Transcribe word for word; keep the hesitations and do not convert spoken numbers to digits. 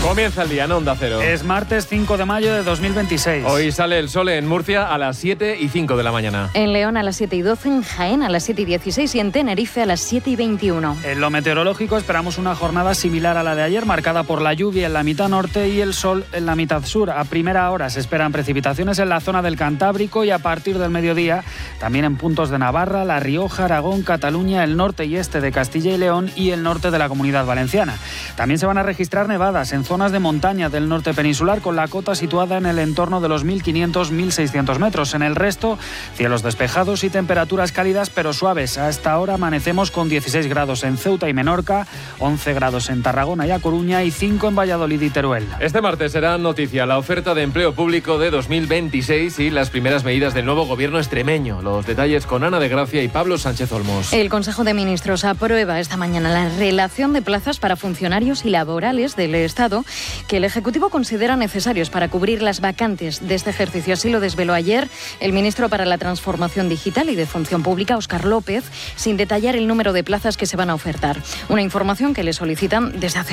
Comienza el día en Onda Cero. Es martes cinco de mayo de dos mil veintiséis. Hoy sale el sol en Murcia a las siete y cinco de la mañana. En León a las siete y doce, en Jaén a las siete y dieciséis y en Tenerife a las siete y veintiuno. En lo meteorológico esperamos una jornada similar a la de ayer, marcada por la lluvia en la mitad norte y el sol en la mitad sur. A primera hora se esperan precipitaciones en la zona del Cantábrico y a partir del mediodía también en puntos de Navarra, La Rioja, Aragón, Cataluña, el norte y este de Castilla y León y el norte de la Comunidad Valenciana. También se van a registrar nevadas en zonas de montaña del norte peninsular, con la cota situada en el entorno de los mil quinientos a mil seiscientos metros. En el resto, cielos despejados y temperaturas cálidas pero suaves. A esta hora amanecemos con dieciséis grados en Ceuta y Menorca, once grados en Tarragona y A Coruña y cinco en Valladolid y Teruel. Este martes será noticia la oferta de empleo público de dos mil veintiséis y las primeras medidas del nuevo gobierno extremeño. Los detalles con Ana de Gracia y Pablo Sánchez Olmos. El Consejo de Ministros aprueba esta mañana la relación de plazas para funcionarios y laborales del Estado que el Ejecutivo considera necesarios para cubrir las vacantes de este ejercicio. Así lo desveló ayer el ministro para la Transformación Digital y de Función Pública, Óscar López, sin detallar el número de plazas que se van a ofertar. Una información que le solicitan desde hace